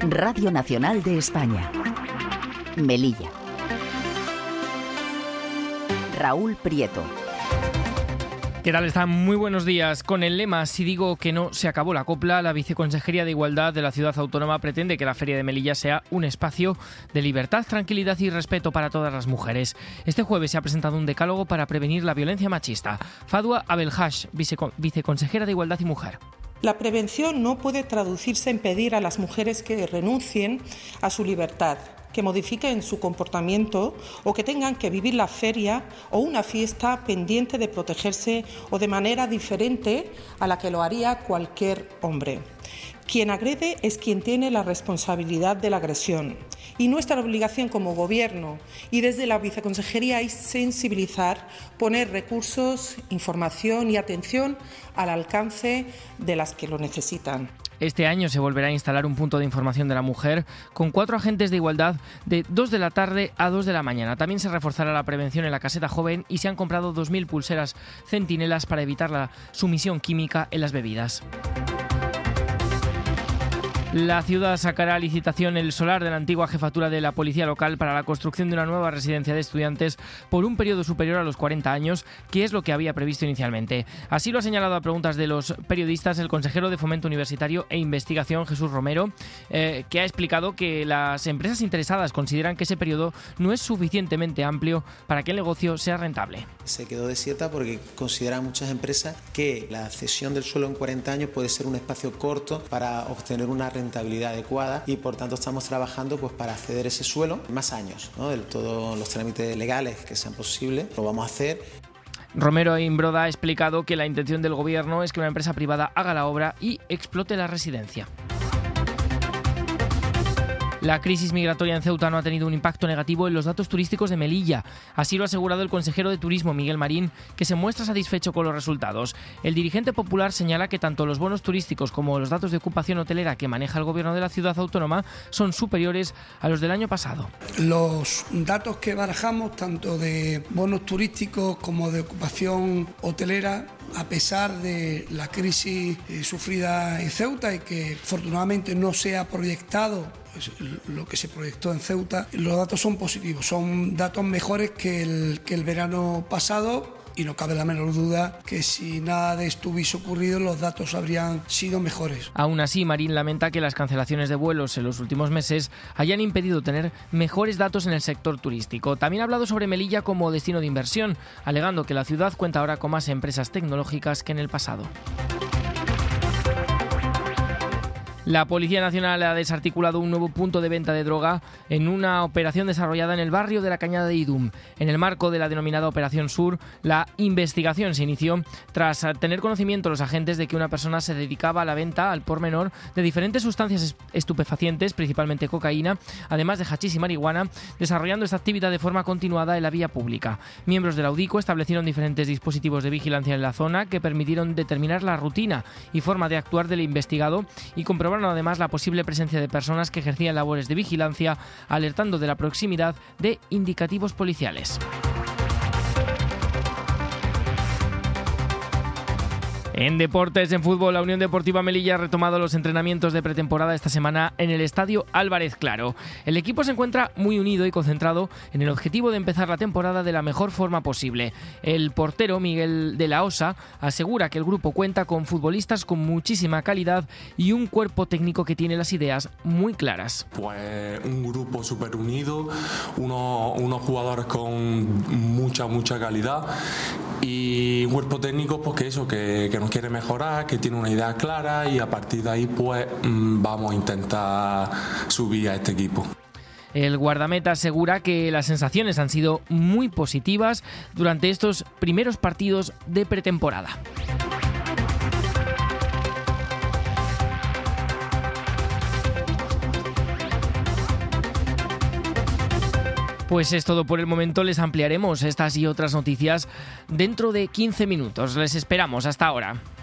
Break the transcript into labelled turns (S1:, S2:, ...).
S1: Radio Nacional de España. Melilla. Raúl Prieto.
S2: ¿Qué tal están? Muy buenos días. Con el lema "Si digo que no, se acabó la copla", la Viceconsejería de Igualdad de la Ciudad Autónoma pretende que la Feria de Melilla sea un espacio de libertad, tranquilidad y respeto para todas las mujeres. Este jueves se ha presentado un decálogo para prevenir la violencia machista. Fadwa Abelhash, Viceconsejera de Igualdad y Mujer.
S3: La prevención no puede traducirse en pedir a las mujeres que renuncien a su libertad, que modifiquen su comportamiento o que tengan que vivir la feria o una fiesta pendiente de protegerse o de manera diferente a la que lo haría cualquier hombre. Quien agrede es quien tiene la responsabilidad de la agresión. Y nuestra obligación como Gobierno y desde la Viceconsejería es sensibilizar, poner recursos, información y atención al alcance de las que lo necesitan.
S2: Este año se volverá a instalar un punto de información de la mujer con 4 agentes de igualdad de 2 de la tarde a 2 de la mañana. También se reforzará la prevención en la caseta joven y se han comprado 2.000 pulseras centinelas para evitar la sumisión química en las bebidas. La ciudad sacará a licitación el solar de la antigua jefatura de la policía local para la construcción de una nueva residencia de estudiantes por un periodo superior a los 40 años, que es lo que había previsto inicialmente. Así lo ha señalado a preguntas de los periodistas el consejero de Fomento Universitario e Investigación, Jesús Romero, que ha explicado que las empresas interesadas consideran que ese periodo no es suficientemente amplio para que el negocio sea rentable.
S4: Se quedó desierta porque consideran muchas empresas que la cesión del suelo en 40 años puede ser un espacio corto para obtener una rentabilidad adecuada y por tanto estamos trabajando para ceder ese suelo más años, ¿no? De todos los trámites legales que sean posibles, lo vamos a hacer.
S2: Romero Imbroda ha explicado que la intención del gobierno es que una empresa privada haga la obra y explote la residencia. La crisis migratoria en Ceuta no ha tenido un impacto negativo en los datos turísticos de Melilla. Así lo ha asegurado el consejero de Turismo, Miguel Marín, que se muestra satisfecho con los resultados. El dirigente popular señala que tanto los bonos turísticos como los datos de ocupación hotelera que maneja el gobierno de la ciudad autónoma son superiores a los del año pasado.
S5: Los datos que barajamos, tanto de bonos turísticos como de ocupación hotelera, a pesar de la crisis sufrida en Ceuta y que afortunadamente no se ha proyectado lo que se proyectó en Ceuta, los datos son positivos, son datos mejores que el verano pasado. Y no cabe la menor duda que si nada de esto hubiese ocurrido, los datos habrían sido mejores.
S2: Aún así, Marín lamenta que las cancelaciones de vuelos en los últimos meses hayan impedido tener mejores datos en el sector turístico. También ha hablado sobre Melilla como destino de inversión, alegando que la ciudad cuenta ahora con más empresas tecnológicas que en el pasado. La Policía Nacional ha desarticulado un nuevo punto de venta de droga en una operación desarrollada en el barrio de la Cañada de Idum. En el marco de la denominada Operación Sur, la investigación se inició tras tener conocimiento los agentes de que una persona se dedicaba a la venta al por menor de diferentes sustancias estupefacientes, principalmente cocaína, además de hachís y marihuana, desarrollando esta actividad de forma continuada en la vía pública. Miembros de la UDICO establecieron diferentes dispositivos de vigilancia en la zona que permitieron determinar la rutina y forma de actuar del investigado y comprobar además la posible presencia de personas que ejercían labores de vigilancia, alertando de la proximidad de indicativos policiales. En deportes, en fútbol, la Unión Deportiva Melilla ha retomado los entrenamientos de pretemporada esta semana en el Estadio Álvarez Claro. El equipo se encuentra muy unido y concentrado en el objetivo de empezar la temporada de la mejor forma posible. El portero Miguel de la Osa asegura que el grupo cuenta con futbolistas con muchísima calidad y un cuerpo técnico que tiene las ideas muy claras.
S6: Pues un grupo súper unido, unos jugadores con mucha calidad y un cuerpo técnico que nos quiere mejorar, que tiene una idea clara y a partir de ahí pues vamos a intentar subir a este equipo.
S2: El guardameta asegura que las sensaciones han sido muy positivas durante estos primeros partidos de pretemporada. Pues es todo por el momento, les ampliaremos estas y otras noticias dentro de 15 minutos. Les esperamos, hasta ahora.